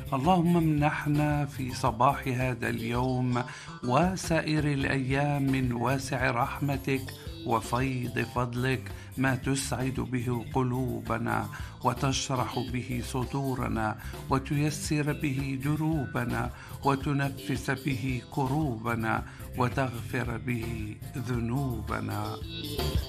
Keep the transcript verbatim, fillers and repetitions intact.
اللهم امنحنا في صباح هذا اليوم وسائر الأيام من واسع رحمتك وفيض فضلك ما تسعد به قلوبنا وتشرح به صدورنا وتيسر به دروبنا وتنفس به كروبنا وتغفر به ذنوبنا.